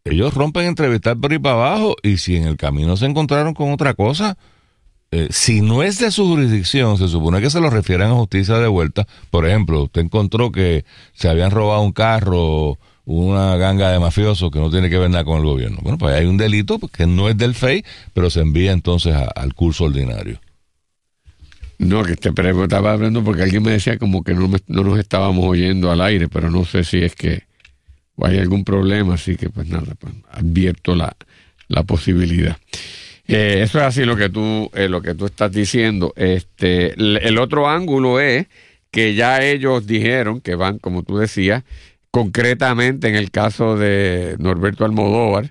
ellos rompen entrevistar por ahí para abajo, y si en el camino se encontraron con otra cosa, si no es de su jurisdicción, se supone que se lo refieran a justicia de vuelta. Por ejemplo, usted encontró que se habían robado un carro, una ganga de mafiosos que no tiene que ver nada con el gobierno. Bueno, pues hay un delito que no es del FEI, pero se envía entonces al curso ordinario. No, que pero estaba hablando porque alguien me decía como que no nos estábamos oyendo al aire, pero no sé si es que hay algún problema, así que pues nada, pues advierto la posibilidad. Eso es así lo que tú estás diciendo. El otro ángulo es que ya ellos dijeron que van, como tú decías, concretamente en el caso de Norberto Almodóvar,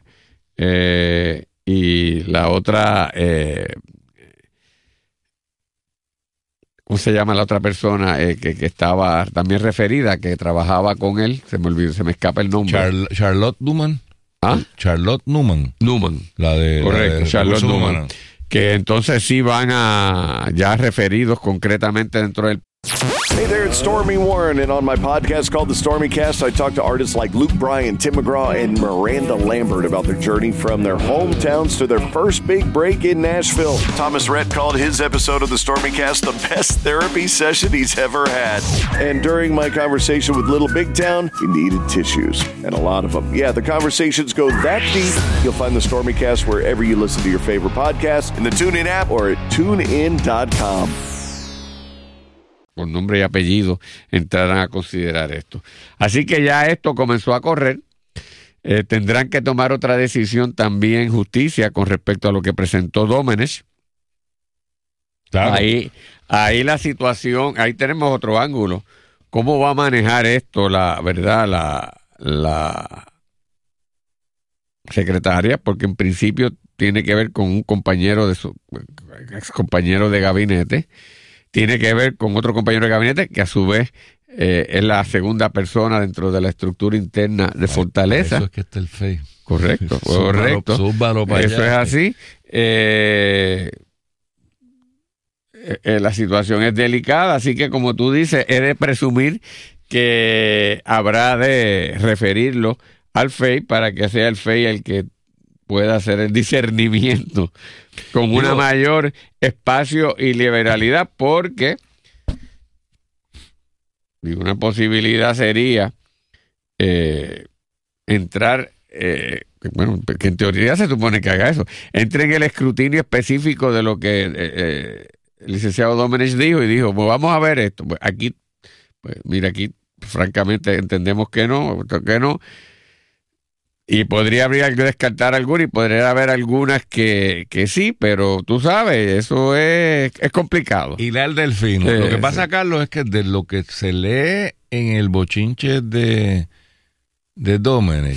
y la otra, ¿cómo se llama la otra persona que estaba también referida, que trabajaba con él? Se me escapa el nombre. Charlotte Newman. ¿Ah? Charlotte Newman. Correcto, Charlotte Newman. Que entonces sí van ya referidos concretamente dentro del... Hey there, it's Stormy Warren, and on my podcast called The Stormy Cast, I talk to artists like Luke Bryan, Tim McGraw, and Miranda Lambert about their journey from their hometowns to their first big break in Nashville. Thomas Rhett called his episode of The Stormy Cast the best therapy session he's ever had. And during my conversation with Little Big Town, we needed tissues, and a lot of them. Yeah, the conversations go that deep. You'll find The Stormy Cast wherever you listen to your favorite podcast, in the TuneIn app, or at tunein.com. Con nombre y apellido entrarán a considerar esto. Así que ya esto comenzó a correr. Tendrán que tomar otra decisión también justicia con respecto a lo que presentó Domenech. Claro. Ahí la situación, ahí tenemos otro ángulo. ¿Cómo va a manejar esto la secretaria? Porque en principio tiene que ver con un compañero de su ex compañero de gabinete. Tiene que ver con otro compañero de gabinete que a su vez es la segunda persona dentro de la estructura interna de Fortaleza. Eso es que está el FEI. Correcto, correcto. Súbalo para eso allá. Es así. La situación es delicada, así que como tú dices, es de presumir que habrá de referirlo al FEI para que sea el FEI el que pueda hacer el discernimiento con una mayor espacio y liberalidad, porque una posibilidad sería entrar, bueno, que en teoría se supone que haga eso, entre en el escrutinio específico de lo que el licenciado Domenech dijo, y dijo, pues vamos a ver esto, pues aquí, pues mira, aquí francamente entendemos que no, y podría haber que descartar algunas, y podría haber algunas que sí, pero tú sabes, eso es complicado. Hilar del fino. Lo que pasa, Carlos, es que de lo que se lee en el bochinche de Domenech,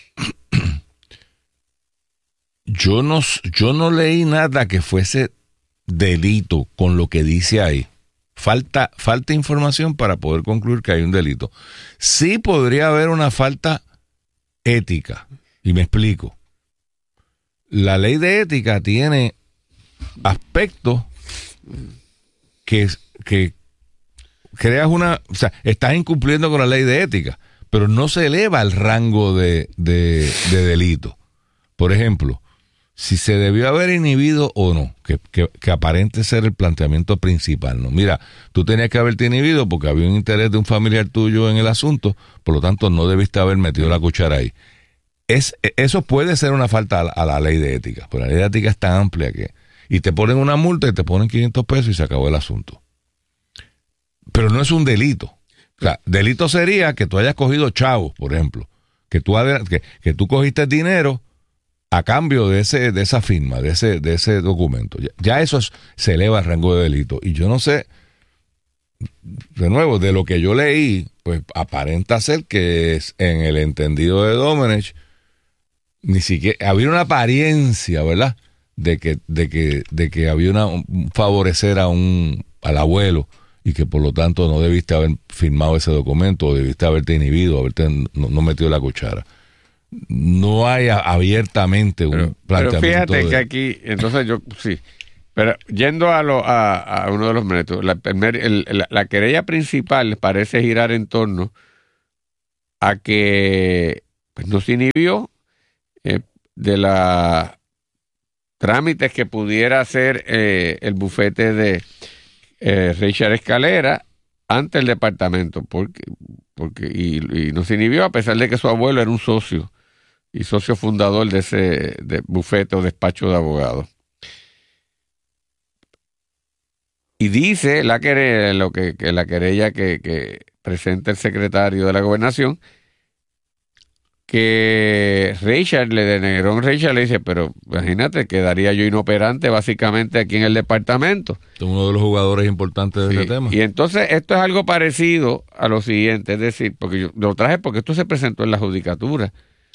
yo no leí nada que fuese delito con lo que dice ahí. Falta información para poder concluir que hay un delito. Sí podría haber una falta ética, y me explico. La ley de ética tiene aspectos que creas o sea, estás incumpliendo con la ley de ética, pero no se eleva al rango de delito. Por ejemplo, si se debió haber inhibido o no, que aparente ser el planteamiento principal, ¿no? Mira, tú tenías que haberte inhibido porque había un interés de un familiar tuyo en el asunto, por lo tanto no debiste haber metido la cuchara ahí. Eso puede ser una falta a la ley de ética, pero la ley de ética es tan amplia y te ponen una multa y te ponen 500 pesos y se acabó el asunto. Pero no es un delito. O sea, delito sería que tú hayas cogido chavos, por ejemplo, que tú cogiste dinero a cambio de esa firma, de ese documento. Ya eso se eleva al rango de delito. Y yo no sé, de nuevo, de lo que yo leí, pues aparenta ser que en el entendido de Domenech, ni siquiera había una apariencia, ¿verdad?, de que había un favorecer al abuelo, y que por lo tanto no debiste haber firmado ese documento, o debiste haberte inhibido, no metido la cuchara. No hay abiertamente un planteamiento. Pero fíjate que aquí, entonces sí. Pero yendo a uno de los métodos, la querella principal parece girar en torno a que pues, no se inhibió de los trámites que pudiera hacer el bufete de Richard Escalera ante el departamento, porque no se inhibió, a pesar de que su abuelo era un socio y socio fundador de ese bufete o despacho de abogados. Y dice la querella que presenta el secretario de la Gobernación, que Richard le dice, pero imagínate, quedaría yo inoperante básicamente aquí en el departamento. Es uno de los jugadores importantes de ese tema. Y entonces esto es algo parecido a lo siguiente, es decir, porque yo lo traje porque esto se presentó en la judicatura.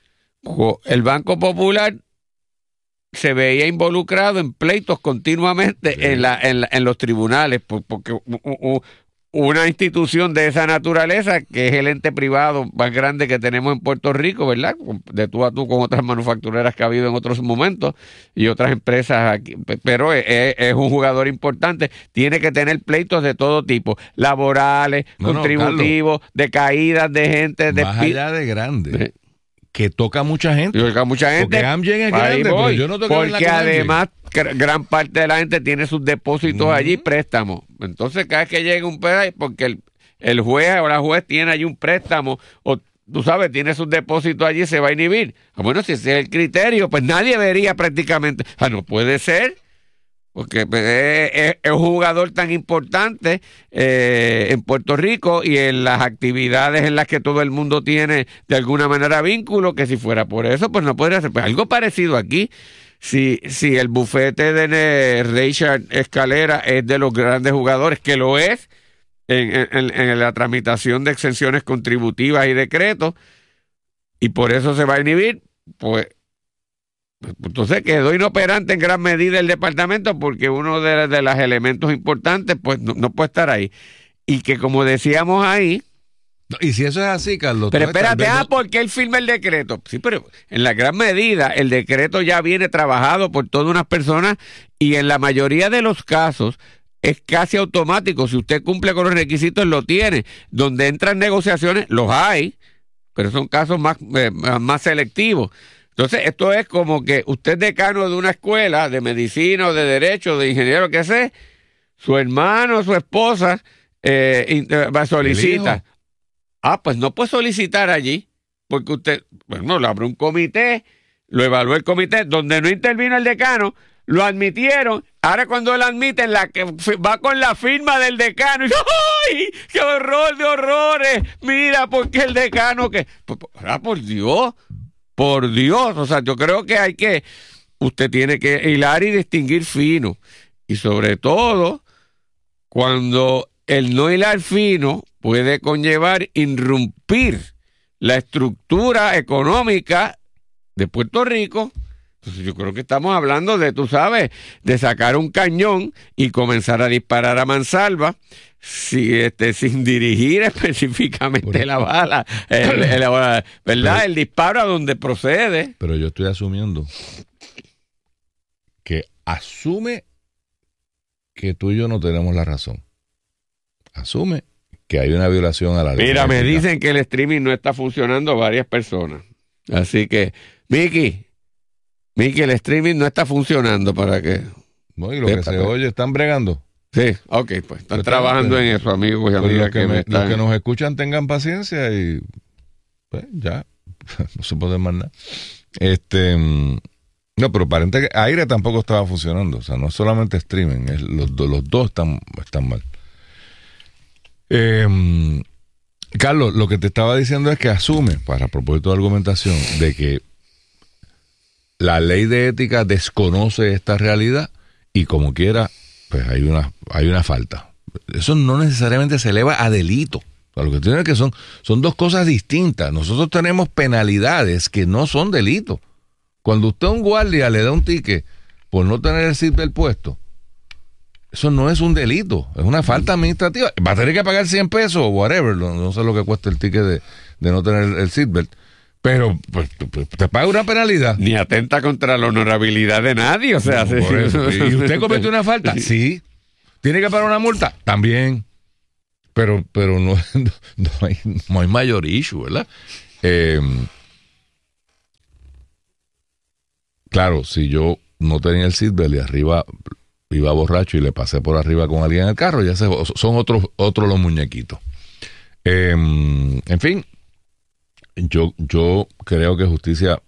El Banco Popular se veía involucrado en pleitos continuamente en los tribunales, porque una institución de esa naturaleza, que es el ente privado más grande que tenemos en Puerto Rico, ¿verdad? De tú a tú con otras manufactureras que ha habido en otros momentos y otras empresas aquí, pero es un jugador importante, tiene que tener pleitos de todo tipo, laborales, contributivos, Carlos, de caídas de gente. Más allá de grande. Que toca mucha gente. Porque Amgen es grande, pero yo no toco porque en la además gran parte de la gente tiene sus depósitos allí, préstamos. Entonces cada vez que llega un pedazo, porque el juez o la juez tiene allí un préstamo, o tú sabes, tiene sus depósitos allí, se va a inhibir. Bueno, si ese es el criterio, pues nadie vería prácticamente. No puede ser. Porque es un jugador tan importante en Puerto Rico y en las actividades en las que todo el mundo tiene de alguna manera vínculo, que si fuera por eso, pues no podría ser. Pues algo parecido aquí. Si el bufete de Richard Escalera es de los grandes jugadores, que lo es en la tramitación de exenciones contributivas y decretos, y por eso se va a inhibir, pues entonces quedó inoperante en gran medida el departamento, porque uno de los elementos importantes pues no puede estar ahí. Y que, como decíamos ahí, y si eso es así, Carlos, pero espérate, ¿por qué él firma el decreto? Sí, pero en la gran medida el decreto ya viene trabajado por todas unas personas, y en la mayoría de los casos es casi automático. Si usted cumple con los requisitos, lo tiene. Donde entran negociaciones, los hay, pero son casos más selectivos. Entonces, esto es como que usted es decano de una escuela de medicina o de derecho, de ingeniero, que sé, su hermano o su esposa solicita. Pues no puede solicitar allí, porque usted, bueno, le abre un comité, lo evalúa el comité, donde no intervino el decano, lo admitieron. Ahora cuando lo admiten, va con la firma del decano, y ¡ay! ¡Qué horror de horrores! Mira, porque el decano que... Por Dios, o sea, yo creo que usted tiene que hilar y distinguir fino. Y sobre todo, cuando el no hilar fino puede conllevar irrumpir la estructura económica de Puerto Rico. Entonces yo creo que estamos hablando de, tú sabes, de sacar un cañón y comenzar a disparar a mansalva, sin dirigir específicamente la bala, ¿verdad? El disparo a donde procede. Pero yo estoy asumiendo que asume que tú y yo no tenemos la razón. Asume que hay una violación a la ley. Mira, me dicen que el streaming no está funcionando varias personas. Así que, Miki, el streaming no está funcionando para que... No, y lo que se oye, ¿están bregando? Sí, ok, pues están trabajando en eso, amigos y amigas. Los que nos escuchan tengan paciencia y pues ya, no se puede más nada. No, pero aparente que aire tampoco estaba funcionando, o sea, no solamente streaming, los dos están mal. Carlos, lo que te estaba diciendo es que asume, para propósito de argumentación, de que la ley de ética desconoce esta realidad y como quiera, pues hay una falta. Eso no necesariamente se eleva a delito. O sea, lo que tiene que son dos cosas distintas. Nosotros tenemos penalidades que no son delitos. Cuando usted a un guardia le da un ticket por no tener el seatbelt puesto, eso no es un delito, es una falta administrativa. Va a tener que pagar 100 pesos o whatever, no sé lo que cuesta el ticket de no tener el seatbelt. Pero pues, te paga una penalidad. Ni atenta contra la honorabilidad de nadie, o sea. No, por eso. ¿Y usted comete una falta? Sí. ¿Tiene que pagar una multa? También. Pero no hay mayor issue, ¿verdad? claro, si yo no tenía el seatbelt y arriba iba borracho y le pasé por arriba con alguien en el carro, ya son otros los muñequitos. En fin, yo creo que justicia,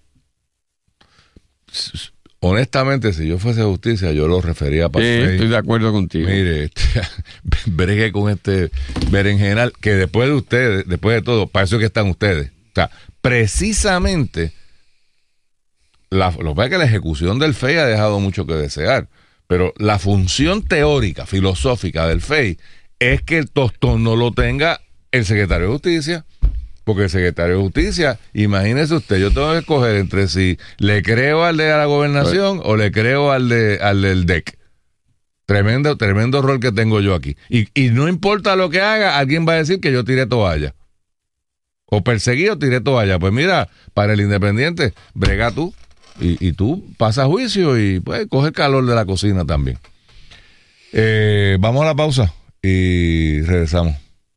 honestamente, si yo fuese justicia, yo lo refería para estoy de acuerdo contigo. Mire, bregue con este berenjenal, que después de ustedes, después de todo, para eso es que están ustedes. O sea, precisamente, lo que pasa es que la ejecución del FEI ha dejado mucho que desear, pero la función teórica, filosófica del FEI es que el tostón no lo tenga el secretario de Justicia, porque el secretario de Justicia, imagínese usted, yo tengo que escoger entre si le creo al de la gobernación o le creo al del DEC. Tremendo rol que tengo yo aquí. Y no importa lo que haga, alguien va a decir que yo tiré toalla. O perseguí o tiré toalla. Pues mira, para el independiente, brega tú. Y tú pasas juicio y pues coge el calor de la cocina también. Vamos a la pausa y regresamos.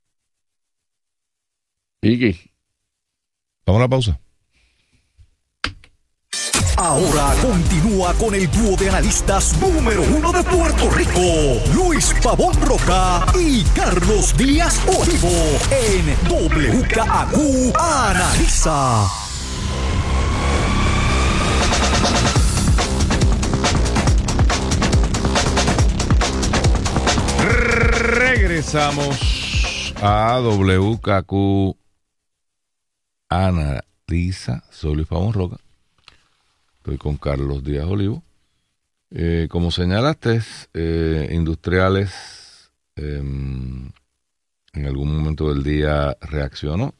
Iki. Vamos a la pausa. Ahora continúa con el dúo de analistas número 1 de Puerto Rico, Luis Pavón Roca y Carlos Díaz Olivo, en WKAQ Analiza. Regresamos a WKAQ Analiza. Soy Luis Pavón Roca. Estoy con Carlos Díaz Olivo. Como señalaste, Industriales en algún momento del día reaccionó,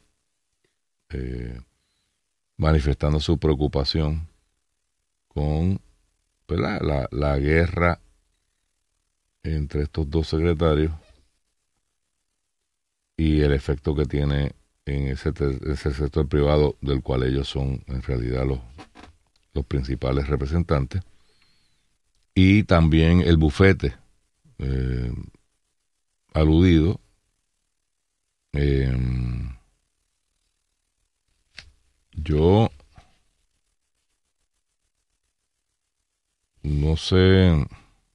manifestando su preocupación con pues, la guerra entre estos dos secretarios y el efecto que tiene en ese sector privado del cual ellos son en realidad los principales representantes, y también el bufete aludido. Yo no sé,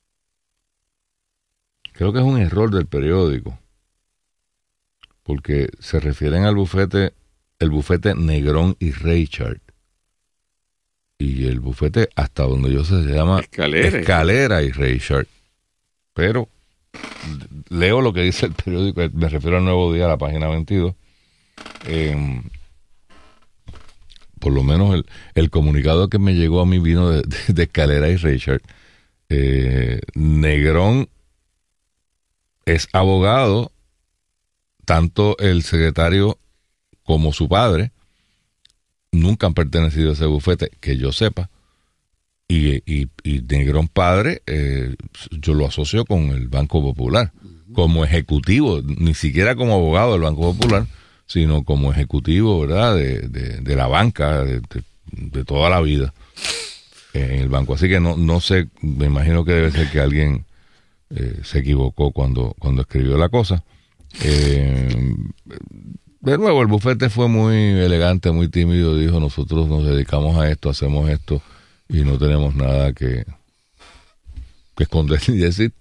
creo que es un error del periódico, porque se refieren al bufete, el bufete Negrón y Reichard. Y el bufete, hasta donde yo sé, se llama Escalera y Reichard. Pero leo lo que dice el periódico, me refiero al Nuevo Día, a la página 22. Por lo menos el comunicado que me llegó a mí vino de Escalera y Reichard. Negrón es abogado, tanto el secretario como su padre nunca han pertenecido a ese bufete, que yo sepa, y Negrón padre, yo lo asocio con el Banco Popular, como ejecutivo, ni siquiera como abogado del Banco Popular, sino como ejecutivo, ¿verdad?, de la banca, de toda la vida en el banco. Así que no sé, me imagino que debe ser que alguien se equivocó cuando escribió la cosa. De nuevo, el bufete fue muy elegante, muy tímido, dijo: nosotros nos dedicamos a esto, hacemos esto y no tenemos nada que esconder ni decir.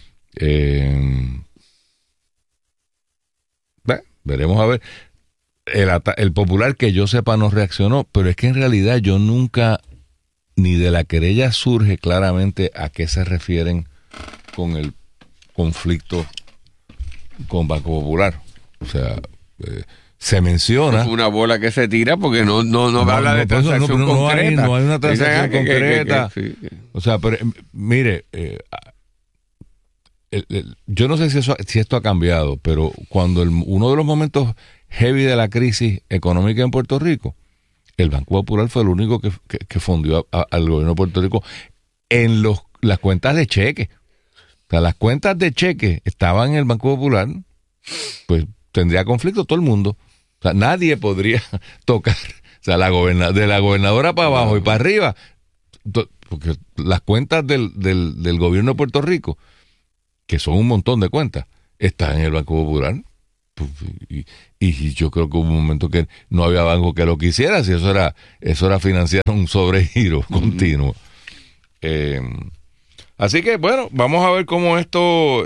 Veremos a ver. El Popular, que yo sepa, no reaccionó, pero es que en realidad yo nunca, ni de la querella surge claramente a qué se refieren con el conflicto con Banco Popular. O sea, se menciona. Es una bola que se tira porque no habla de transacción concreta. No hay una transacción concreta. Sí. O sea, pero mire, yo no sé si esto ha cambiado, pero cuando uno de los momentos heavy de la crisis económica en Puerto Rico, el Banco Popular fue el único que fundió al gobierno de Puerto Rico en las cuentas de cheque. O sea, las cuentas de cheque estaban en el Banco Popular, pues tendría conflicto todo el mundo. O sea, nadie podría tocar, o sea, de la gobernadora para abajo y para arriba, porque las cuentas del gobierno de Puerto Rico, que son un montón de cuentas, están en el Banco Popular. Y yo creo que hubo un momento que no había banco que lo quisiera, si eso era financiar un sobregiro continuo. Así que, bueno, vamos a ver cómo esto...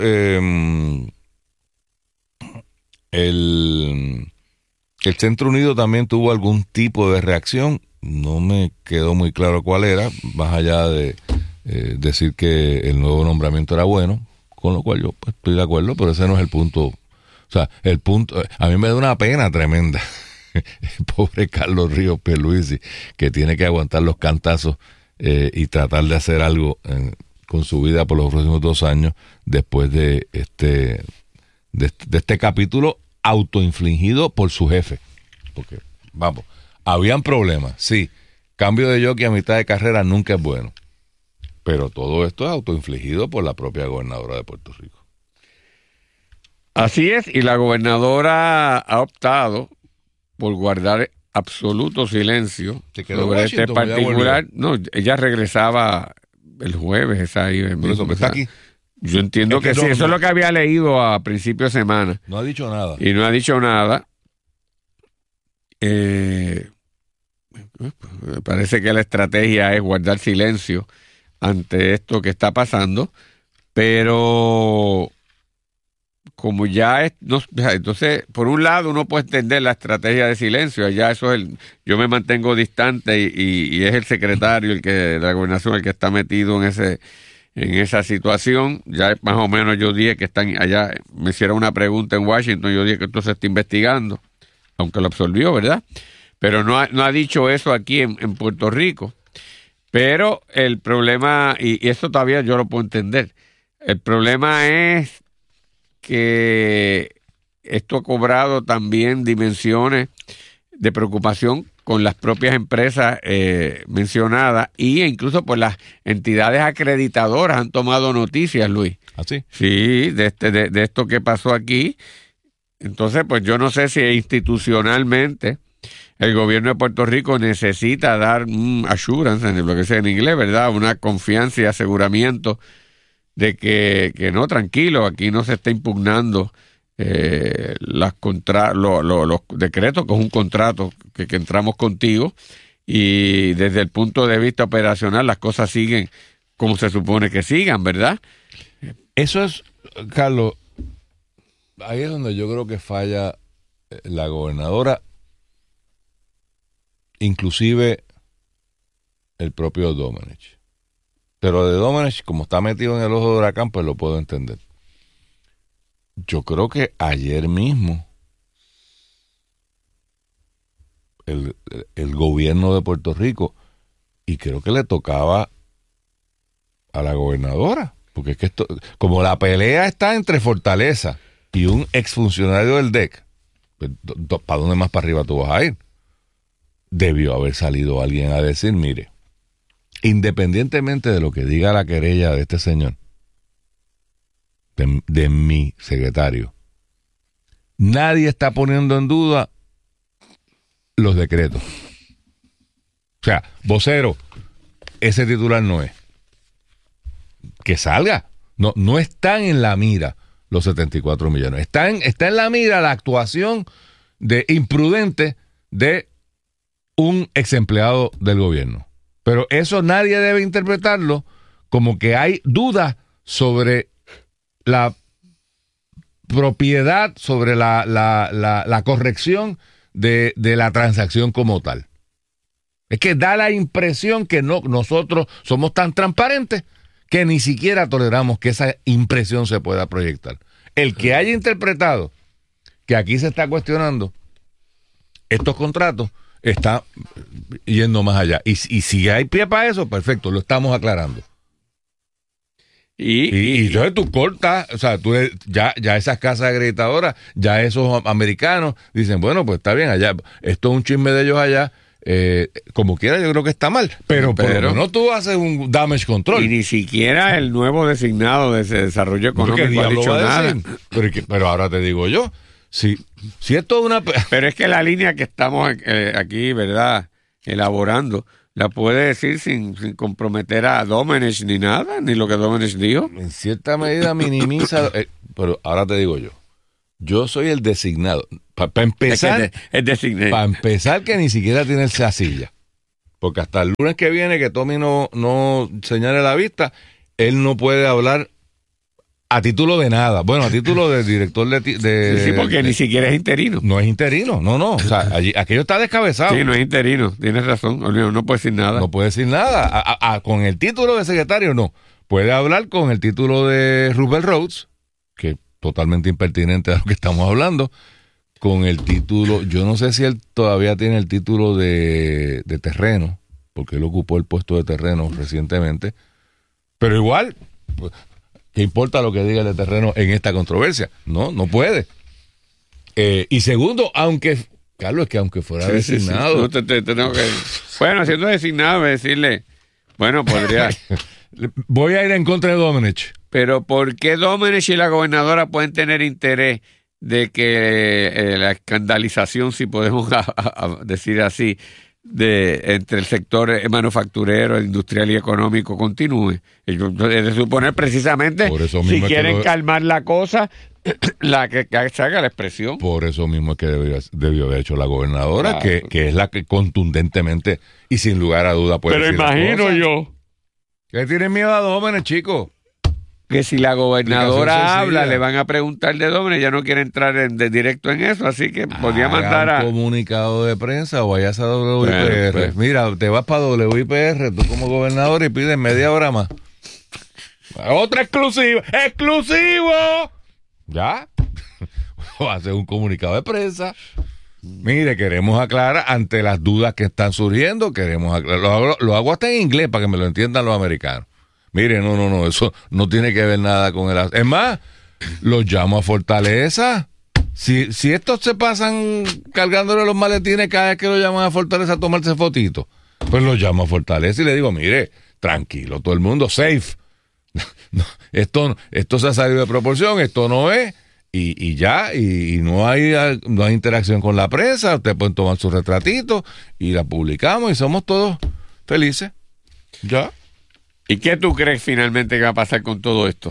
El Centro Unido también tuvo algún tipo de reacción. No me quedó muy claro cuál era, más allá de decir que el nuevo nombramiento era bueno, con lo cual yo pues, estoy de acuerdo, pero ese no es el punto. O sea, el punto, a mí me da una pena tremenda el pobre Carlos Ríos Pierluisi, que tiene que aguantar los cantazos y tratar de hacer algo con su vida por los próximos 2 años después de este capítulo autoinfligido por su jefe. Porque, vamos, habían problemas, sí. Cambio de jockey a mitad de carrera nunca es bueno. Pero todo esto es autoinfligido por la propia gobernadora de Puerto Rico. Así es, y la gobernadora ha optado por guardar absoluto silencio sobre este particular. No, ella regresaba el jueves, esa ahí. Por eso, está aquí. Yo entiendo que sí, eso es lo que había leído a principio de semana. No ha dicho nada. Y no ha dicho nada. Parece que la estrategia es guardar silencio ante esto que está pasando, pero como ya es, no, entonces, por un lado uno puede entender la estrategia de silencio, allá eso es yo me mantengo distante y es el secretario de la gobernación el que está metido en esa situación. Ya más o menos yo dije que están allá, me hicieron una pregunta en Washington, yo dije que esto se está investigando, aunque lo absolvió, ¿verdad? Pero no ha dicho eso aquí en Puerto Rico. Pero el problema, y esto todavía yo lo puedo entender, el problema es que esto ha cobrado también dimensiones de preocupación con las propias empresas mencionadas e incluso pues las entidades acreditadoras han tomado noticias, Luis. ¿Ah, sí? Sí, de esto que pasó aquí. Entonces, pues yo no sé si institucionalmente el gobierno de Puerto Rico necesita dar assurance, en lo que sea en inglés, ¿verdad? Una confianza y aseguramiento de que no, tranquilo, aquí no se está impugnando los decretos, que es un contrato que entramos contigo, y desde el punto de vista operacional las cosas siguen como se supone que sigan, ¿verdad? Eso es, Carlos, ahí es donde yo creo que falla la gobernadora, inclusive el propio Domenech. Pero de Domenech, como está metido en el ojo de huracán, pues lo puedo entender. Yo creo que ayer mismo el gobierno de Puerto Rico, y creo que le tocaba a la gobernadora, porque es que esto, como la pelea está entre Fortaleza y un exfuncionario del DEC, pues, ¿para dónde más para arriba tú vas a ir? Debió haber salido alguien a decir, mire, independientemente de lo que diga la querella de este señor, de mi secretario, nadie está poniendo en duda los decretos. O sea, vocero, ese titular no es. Que salga. No están en la mira los 74 millones. Está en la mira la actuación de imprudente de un ex empleado del gobierno. Pero eso nadie debe interpretarlo como que hay dudas sobre la propiedad, sobre la corrección de la transacción como tal. Es que da la impresión que nosotros somos tan transparentes que ni siquiera toleramos que esa impresión se pueda proyectar. El que haya interpretado que aquí se está cuestionando estos contratos está yendo más allá. Y si hay pie para eso, perfecto, lo estamos aclarando. Y entonces tú cortas, o sea, tú ya esas casas acreditadoras, ya esos americanos dicen, bueno, pues está bien, allá, esto es un chisme de ellos allá, como quiera yo creo que está mal, pero por lo menos tú haces un damage control. Y ni siquiera el nuevo designado de ese desarrollo económico ha dicho nada. Pero ahora te digo yo, si esto es una... Pero es que la línea que estamos aquí, ¿verdad?, elaborando, la puede decir sin comprometer a Domenech ni nada, ni lo que Domenech dijo. En cierta medida minimiza, pero ahora te digo yo soy el designado. Para empezar, es que para empezar que ni siquiera tiene esa silla. Porque hasta el lunes que viene, que Tommy no señale la vista, él no puede hablar a título de nada. Bueno, a título de director de Sí, porque ni siquiera es interino. No es interino, no. O sea, aquello está descabezado. Sí, no es interino, tienes razón. No puede decir nada. No puede decir nada. Con el título de secretario, no. Puede hablar con el título de Rupert Rhodes, que es totalmente impertinente a lo que estamos hablando. Con el título, yo no sé si él todavía tiene el título de terreno, porque él ocupó el puesto de terreno recientemente, pero igual, ¿qué importa lo que diga el de terreno en esta controversia? No puede. Y segundo, Carlos, es que aunque fuera designado... Sí. Tengo que... Bueno, siendo designado, decirle, bueno, podría... Voy a ir en contra de Domenech. Pero ¿por qué Domenech y la gobernadora pueden tener interés de que la escandalización, si podemos decir así, entre el sector manufacturero, industrial y económico continúe? Es de suponer precisamente, si quieren calmar la cosa, la que se haga la expresión. Por eso mismo es que debió haber hecho la gobernadora, claro, que es la que contundentemente y sin lugar a duda puede decir. Pero imagino yo que tienen miedo a Domenech, chicos. Que si la gobernadora habla, le van a preguntar de Domenech, ya no quiere entrar de directo en eso, así que podría mandar un comunicado de prensa o vayas a WIPR. Pues. Mira, te vas para WIPR, tú como gobernador, y pides media hora más. Otra exclusiva. ¡Exclusivo! ¿Ya? O hacer un comunicado de prensa. Mire, queremos aclarar ante las dudas que están surgiendo, queremos aclarar. Lo hago hasta en inglés para que me lo entiendan los americanos. Mire, no, eso no tiene que ver nada con el... Es más, los llamo a Fortaleza. Si estos se pasan cargándole los maletines cada vez que lo llaman a Fortaleza a tomarse fotitos, pues los llamo a Fortaleza y le digo, mire, tranquilo, todo el mundo, safe. No, esto se ha salido de proporción, esto no es, y ya, y no hay interacción con la prensa, ustedes pueden tomar su retratito y la publicamos y somos todos felices. Ya. ¿Y qué tú crees finalmente que va a pasar con todo esto?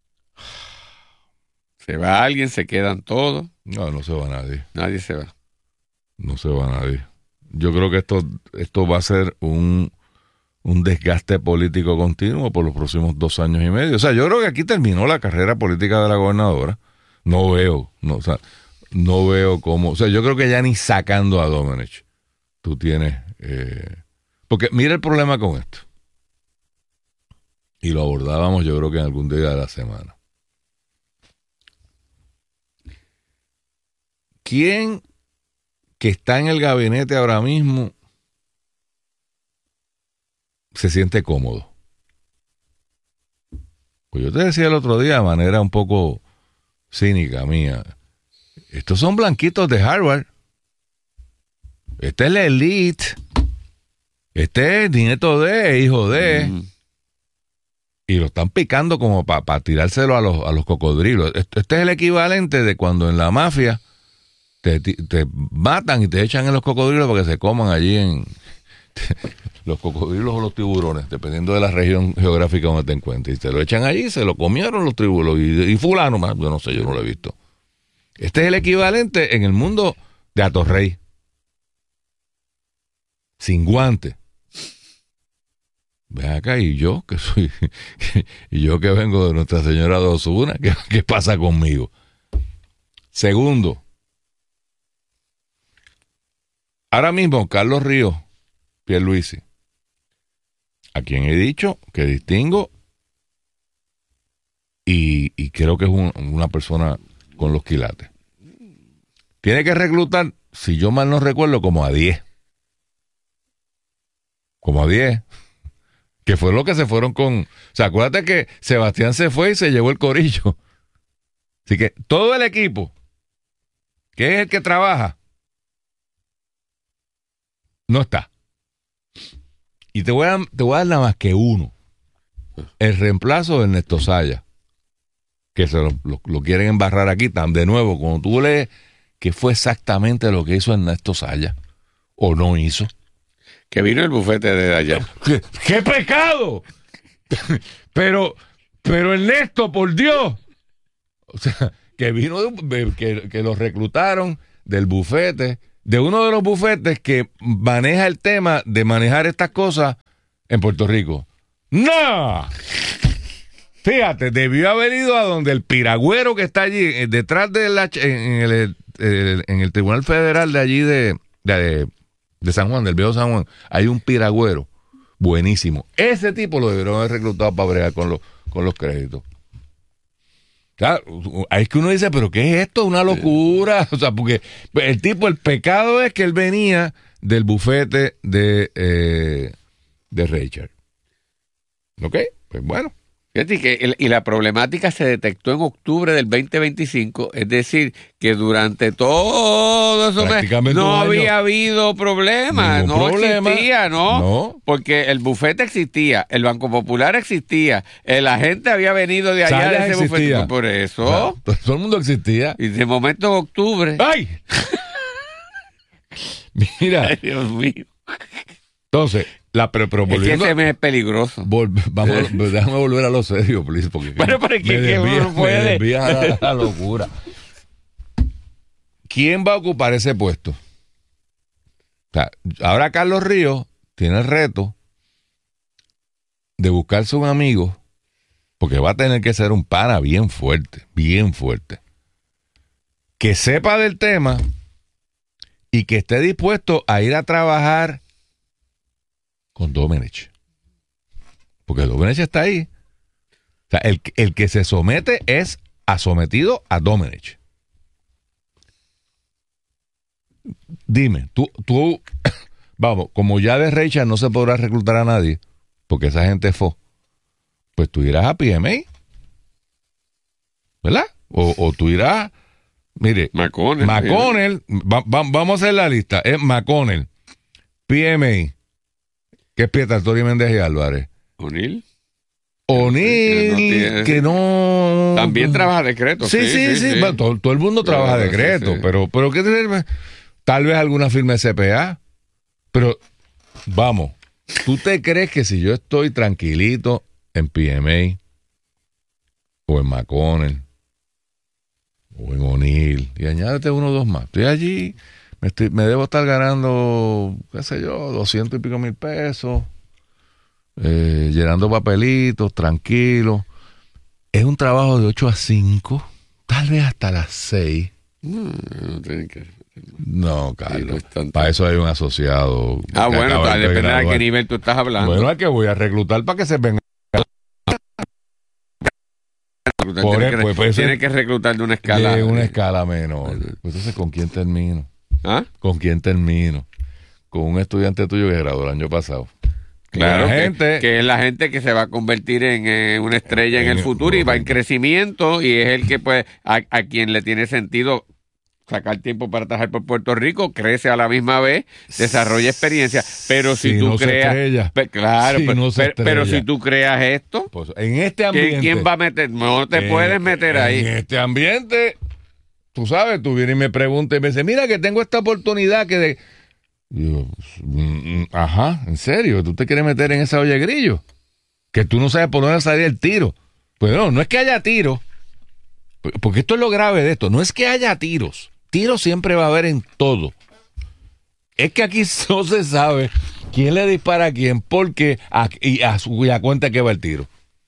¿Se va alguien? ¿Se quedan todos? No se va nadie. Nadie se va. No se va nadie. Yo creo que esto va a ser un desgaste político continuo por los próximos 2 años y medio. O sea, yo creo que aquí terminó la carrera política de la gobernadora. No veo cómo... O sea, yo creo que ya ni sacando a Domenech tú tienes... porque mira el problema con esto. Y lo abordábamos yo creo que en algún día de la semana. ¿Quién que está en el gabinete ahora mismo se siente cómodo? Pues yo te decía el otro día de manera un poco cínica mía, estos son blanquitos de Harvard. Este es la elite. Este es nieto de, hijo de... Y lo están picando como para tirárselo a los cocodrilos. Este es el equivalente de cuando en la mafia te matan y te echan en los cocodrilos para que se coman allí en los cocodrilos o los tiburones, dependiendo de la región geográfica donde te encuentres. Y te lo echan allí, se lo comieron los tiburones y fulano más, yo no sé, yo no lo he visto. Este es el equivalente en el mundo de Atorrey. Sin guante. Ven acá, y yo que vengo de Nuestra Señora de Osuna, ¿qué pasa conmigo? Segundo, ahora mismo Carlos Ríos Pierluisi, a quien he dicho que distingo y creo que es una persona con los quilates, tiene que reclutar, si yo mal no recuerdo, como a 10. Que fue lo que se fueron con... O sea, acuérdate que Sebastián se fue y se llevó el corillo. Así que todo el equipo, que es el que trabaja, no está. Y te voy a dar nada más que uno. El reemplazo de Ernesto Saya, que se lo quieren embarrar aquí. De nuevo, cuando tú lees qué fue exactamente lo que hizo Ernesto Saya, o no hizo. Que vino el bufete de allá. ¡Qué pecado! Pero Ernesto, por Dios. O sea, que vino que lo reclutaron del bufete de uno de los bufetes que maneja el tema de manejar estas cosas en Puerto Rico. ¡No! Fíjate, debió haber ido a donde el piragüero que está allí, detrás de en el Tribunal Federal de allí de San Juan, del viejo San Juan, hay un piragüero buenísimo. Ese tipo lo debieron haber reclutado para bregar con los créditos. Claro, es que uno dice, pero ¿qué es esto? Una locura. O sea, porque el pecado es que él venía del bufete de Richard. ¿Ok? Pues bueno. Fíjate y la problemática se detectó en octubre del 2025, es decir, que durante todo eso no había habido problemas, no existía, ¿no? Porque el bufete existía, el Banco Popular existía, el agente había venido de allá de ese bufete, por eso. O sea, todo el mundo existía. Y de momento en octubre. ¡Ay! Mira. Ay, Dios mío. Entonces, pero volviendo, es que ese mes es peligroso. Déjame volver a lo serio, please, porque bueno, pero es que uno puede. Me desvías a la locura. ¿Quién va a ocupar ese puesto? O sea, ahora Carlos Ríos tiene el reto de buscarse un amigo, porque va a tener que ser un pana bien fuerte, que sepa del tema y que esté dispuesto a ir a trabajar con Domenech. Porque Domenech está ahí. O sea, el que se somete es sometido a Domenech. Dime, tú vamos, como ya de Richard no se podrá reclutar a nadie, porque esa gente fue, pues tú irás a PMA, ¿verdad? O tú irás, mire, McConnell, vamos a hacer la lista, es McConnell, PMA, que es Pietratorio Méndez y Álvarez. O'Neill, que no... También trabaja decreto. Sí. Bueno, todo el mundo trabaja decreto, pero ¿qué te... Tal vez alguna firma de CPA, pero vamos, ¿tú te crees que si yo estoy tranquilito en PMA o en McConnell o en O'Neill y añádete 1 o 2 más, estoy allí, me debo estar ganando, qué sé yo, 200 y pico mil pesos, llenando papelitos, tranquilo, es un trabajo de 8 a 5, tal vez hasta las 6. No tienen que... No, Carlos, para eso hay un asociado. Bueno, depende de qué nivel tú estás hablando. Bueno, es que voy a reclutar para que se venga. Tiene que reclutar de una escala. De una escala menor. Pues entonces, ¿con quién termino? ¿Con quién termino? Con un estudiante tuyo que graduó el año pasado. Claro, que es la gente que se va a convertir en una estrella en el futuro y va en crecimiento y es el que pues a quien le tiene sentido sacar tiempo para trabajar por Puerto Rico, crece a la misma vez, desarrolla experiencia, pero si tú creas, pero si tú creas esto, pues en este ambiente, ¿quién va a meter? No te puedes meter ahí. En este ambiente, tú sabes, tú vienes y me preguntas y me dices, mira que tengo esta oportunidad que yo, ajá, en serio, tú te quieres meter en esa olla de grillo, que tú no sabes por dónde salir el tiro. Pues no es que haya tiros, porque esto es lo grave de esto, no es que haya tiros. Tiro siempre va a haber en todo. Es que aquí no se sabe quién le dispara a quién, porque y a cuenta que va el tiro.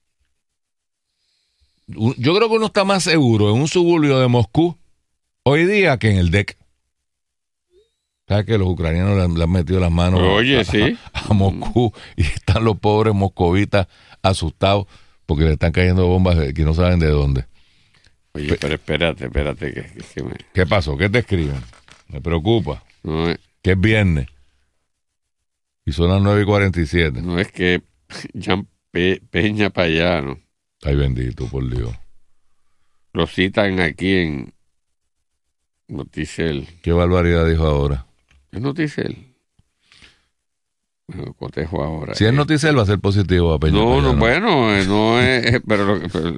Yo creo que uno está más seguro en un suburbio de Moscú hoy día que en el DEC. ¿Sabes que los ucranianos le han metido las manos a Moscú y están los pobres moscovitas asustados porque le están cayendo bombas que no saben de dónde? Oye, pero espérate. ¿Qué pasó? ¿Qué te escriben? Me preocupa. No, que es viernes. Y son las 9:47. No es que Jan Peña Payano. Ay, bendito, por Dios. Lo citan aquí en Noticel. ¿Qué barbaridad dijo ahora? Es Noticel. Bueno, cotejo ahora. Si es Noticel va a ser positivo a Peña Payano. No es, pero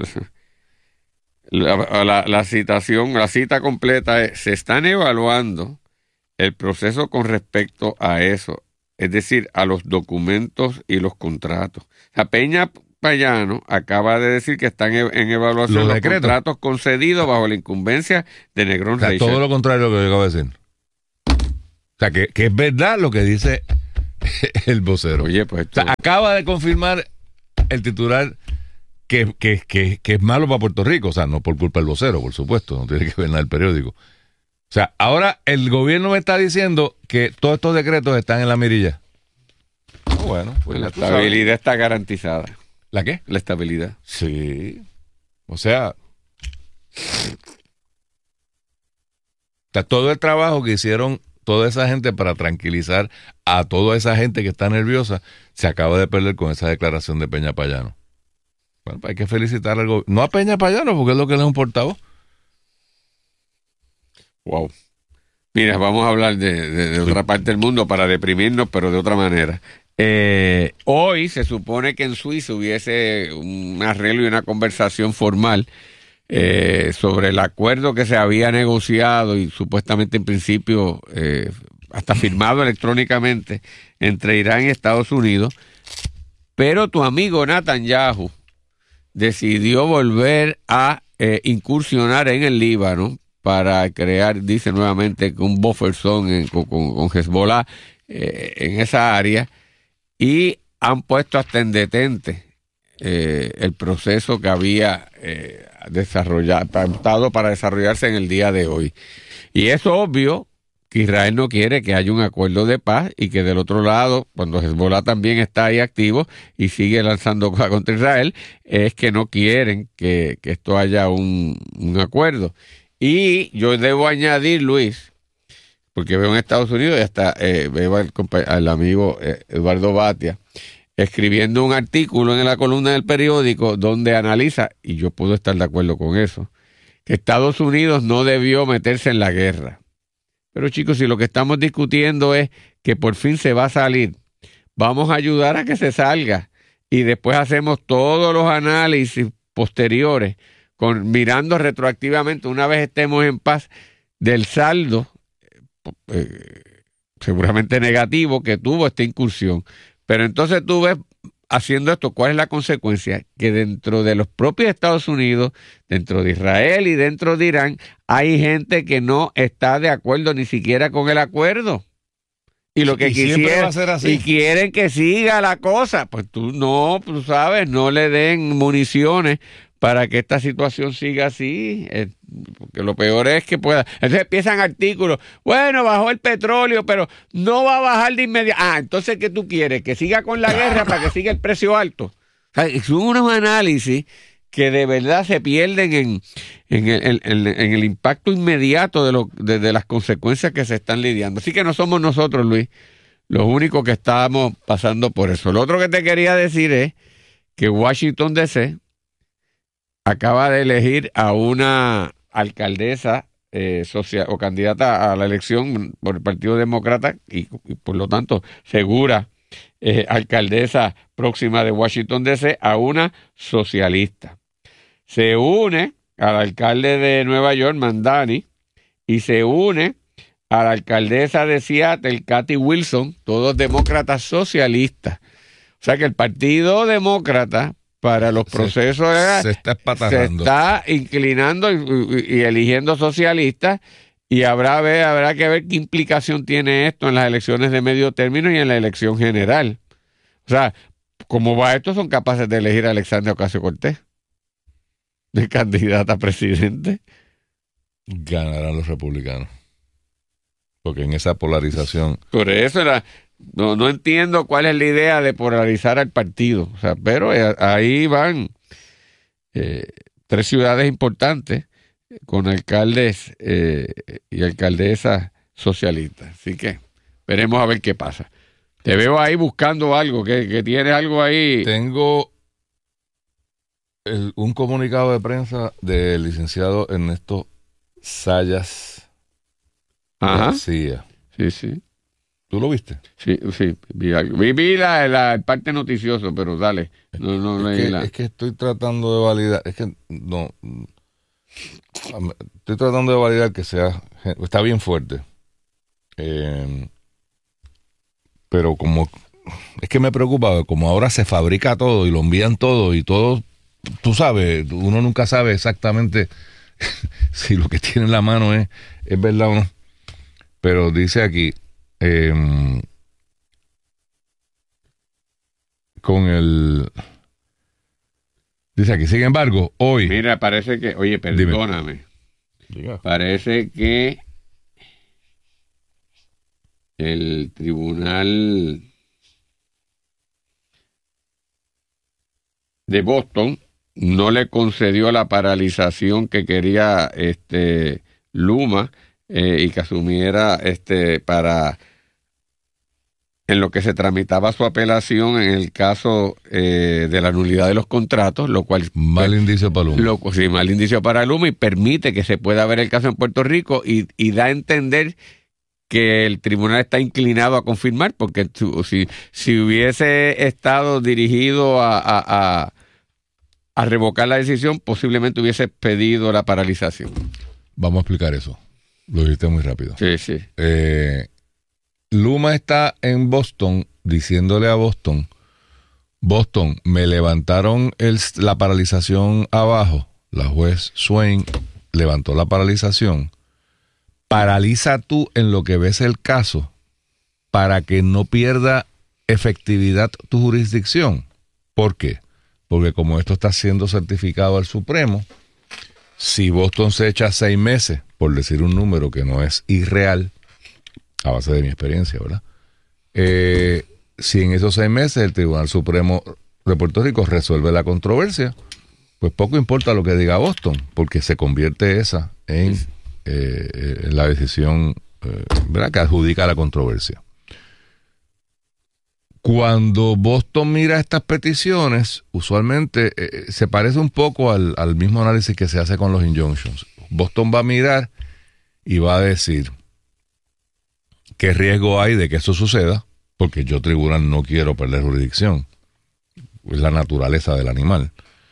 la cita completa es: se están evaluando el proceso con respecto a eso, es decir, a los documentos y los contratos. O sea, Peña Payano acaba de decir que están en evaluación los contratos concedidos bajo la incumbencia de Negrón Reyes. Todo lo contrario de lo que yo acabo de decir. O sea, que es verdad lo que dice el vocero. Oye, pues esto... O sea, acaba de confirmar el titular que es malo para Puerto Rico. O sea, no por culpa del vocero, por supuesto. No tiene que ver nada el periódico. O sea, ahora el gobierno me está diciendo que todos estos decretos están en la mirilla. Bueno, pues la estabilidad está garantizada. ¿La qué? La estabilidad. Sí. O sea, todo el trabajo que hicieron toda esa gente para tranquilizar a toda esa gente que está nerviosa se acaba de perder con esa declaración de Peña Payano. Bueno, pues hay que felicitar al gobierno. No a Peña Payano, porque es lo que le es un portavoz. Wow. Mira, vamos a hablar de otra parte del mundo para deprimirnos, pero de otra manera. Hoy se supone que en Suiza hubiese un arreglo y una conversación formal sobre el acuerdo que se había negociado y supuestamente en principio hasta firmado electrónicamente entre Irán y Estados Unidos, pero tu amigo Netanyahu decidió volver a incursionar en el Líbano para crear, dice nuevamente, un buffer zone con Hezbollah en esa área, y han puesto hasta en detente el proceso que había pautado para desarrollarse en el día de hoy. Y es obvio que Israel no quiere que haya un acuerdo de paz y que del otro lado, cuando Hezbollah también está ahí activo y sigue lanzando cosas contra Israel, es que no quieren que esto haya un acuerdo. Y yo debo añadir, Luis, porque veo en Estados Unidos y hasta veo al amigo Eduardo Batia escribiendo un artículo en la columna del periódico donde analiza, y yo puedo estar de acuerdo con eso, que Estados Unidos no debió meterse en la guerra. Pero chicos, si lo que estamos discutiendo es que por fin se va a salir, vamos a ayudar a que se salga y después hacemos todos los análisis posteriores mirando retroactivamente, una vez estemos en paz, del saldo seguramente negativo que tuvo esta incursión. Pero entonces tú ves, haciendo esto, ¿cuál es la consecuencia? Que dentro de los propios Estados Unidos, dentro de Israel y dentro de Irán, hay gente que no está de acuerdo ni siquiera con el acuerdo. Y lo que quisieran, y quieren que siga la cosa, pues tú sabes, no le den municiones para que esta situación siga así, porque lo peor es que pueda. Entonces empiezan artículos, bueno, bajó el petróleo, pero no va a bajar de inmediato. Entonces, ¿qué tú quieres? Que siga con la guerra para que siga el precio alto. O sea, son unos análisis que de verdad se pierden en el impacto inmediato de las consecuencias que se están lidiando. Así que no somos nosotros, Luis, los únicos que estamos pasando por eso. Lo otro que te quería decir es que Washington D.C. acaba de elegir a una alcaldesa o candidata a la elección por el Partido Demócrata y por lo tanto segura alcaldesa próxima de Washington D.C. a una socialista. Se une al alcalde de Nueva York, Mandani, y se une a la alcaldesa de Seattle, Kathy Wilson, todos demócratas socialistas. O sea que el Partido Demócrata para los procesos se está espatarrando, se está inclinando y eligiendo socialistas, y habrá que ver qué implicación tiene esto en las elecciones de medio término y en la elección general. O sea, ¿cómo va esto? Son capaces de elegir a Alexandria Ocasio-Cortez de candidata a presidente. Ganarán los republicanos, porque en esa polarización. Por eso no entiendo cuál es la idea de polarizar al partido. O sea, pero ahí van 3 ciudades importantes con alcaldes y alcaldesas socialistas. Así que veremos a ver qué pasa. Te veo ahí buscando algo, que tienes algo ahí. Tengo un comunicado de prensa del licenciado Ernesto Sayas García. Sí. ¿Tú lo viste? Sí, vi algo. Vi la parte noticiosa, pero dale. Es que estoy tratando de validar. Estoy tratando de validar que está bien fuerte. Pero como es que me preocupa, como ahora se fabrica todo y lo envían todo y todo, tú sabes, uno nunca sabe exactamente si lo que tiene en la mano es verdad o no. Pero dice aquí, con el... Dice aquí, sin embargo, hoy... Mira, parece que... Oye, perdóname. Diga. Parece que el tribunal de Boston no le concedió la paralización que quería Luma y que asumiera para en lo que se tramitaba su apelación en el caso de la nulidad de los contratos, lo cual mal indicio para Luma. Sí, mal indicio para Luma, y permite que se pueda ver el caso en Puerto Rico y da a entender que el tribunal está inclinado a confirmar, porque si hubiese estado dirigido a revocar la decisión, posiblemente hubiese pedido la paralización. Vamos a explicar eso. Lo dijiste muy rápido. Sí. Luma está en Boston diciéndole a Boston, me levantaron la paralización abajo. La juez Swain levantó la paralización. Paraliza tú en lo que ves el caso para que no pierda efectividad tu jurisdicción. ¿Por qué? Porque como esto está siendo certificado al Supremo, si Boston se echa 6 meses, por decir un número que no es irreal, a base de mi experiencia, ¿verdad? Si en esos 6 meses el Tribunal Supremo de Puerto Rico resuelve la controversia, pues poco importa lo que diga Boston, porque se convierte esa en la decisión, ¿verdad?, que adjudica la controversia. Cuando Boston mira estas peticiones, usualmente se parece un poco al mismo análisis que se hace con los injunctions. Boston va a mirar y va a decir qué riesgo hay de que eso suceda, porque yo, tribunal, no quiero perder jurisdicción. Es la naturaleza del animal.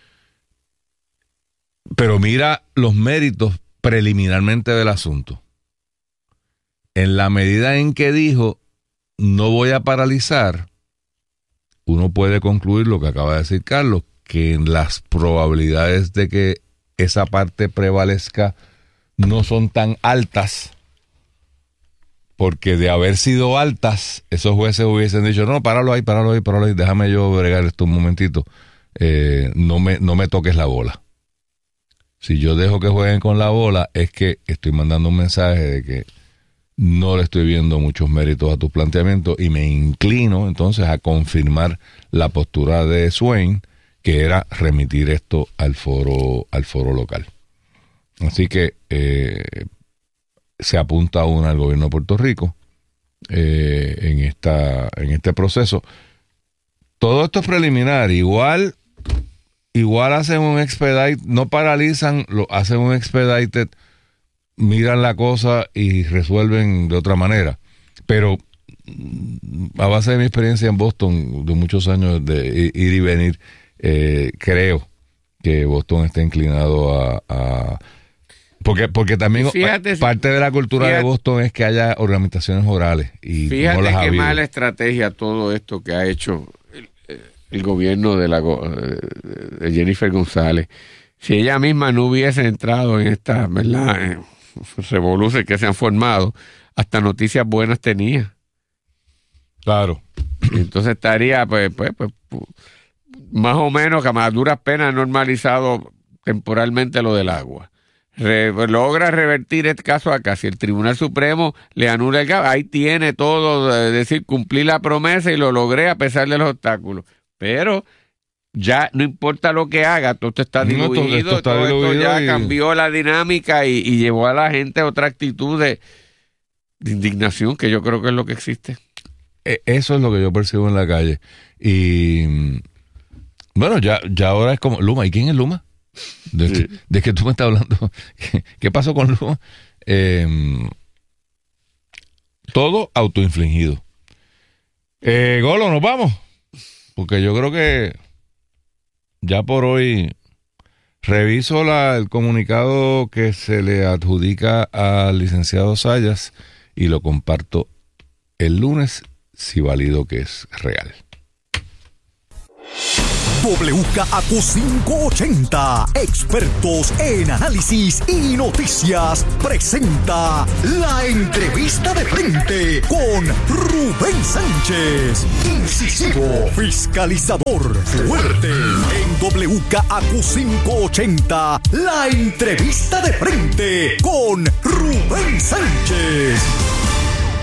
Pero mira los méritos preliminarmente del asunto. En la medida en que dijo, no voy a paralizar, uno puede concluir lo que acaba de decir Carlos, que las probabilidades de que esa parte prevalezca no son tan altas, porque de haber sido altas, esos jueces hubiesen dicho, no, páralo ahí, déjame yo bregar esto un momentito, no me toques la bola. Si yo dejo que jueguen con la bola, es que estoy mandando un mensaje de que no le estoy viendo muchos méritos a tus planteamientos y me inclino entonces a confirmar la postura de Swain, que era remitir esto al foro local. Así que se apunta una al gobierno de Puerto Rico en este proceso. Todo esto es preliminar. Igual hacen un expedite, no paralizan, hacen un expedited, miran la cosa y resuelven de otra manera. Pero a base de mi experiencia en Boston, de muchos años de ir y venir, creo que Boston está inclinado a porque también parte de la cultura de Boston es que haya ornamentaciones orales y fíjate, no las ha qué habido. mala estrategia todo esto que ha hecho el gobierno de Jennifer González. Si ella misma no hubiese entrado en esta, ¿verdad?, revoluciones que se han formado, hasta noticias buenas tenía. Claro. Entonces estaría pues más o menos que a duras penas normalizado temporalmente lo del agua. Logra revertir el caso acá. Si el Tribunal Supremo le anula el caso, ahí tiene todo, es decir, cumplí la promesa y lo logré a pesar de los obstáculos. Pero ya no importa lo que haga, todo esto está diluido, todo esto ya cambió la dinámica y llevó a la gente a otra actitud de indignación, que yo creo que es lo que existe. Eso es lo que yo percibo en la calle. Y bueno, ya ahora es como Luma. ¿Y quién es Luma? ¿De qué tú me estás hablando? ¿Qué pasó con Luma? Todo autoinfligido. Golo, nos vamos. Porque yo creo que ya por hoy reviso el comunicado que se le adjudica al licenciado Zayas y lo comparto el lunes si valido que es real. WKAQ 580, expertos en análisis y noticias, presenta La Entrevista de Frente con Rubén Sánchez. Incisivo, fiscalizador, fuerte. En WKAQ 580, La Entrevista de Frente con Rubén Sánchez.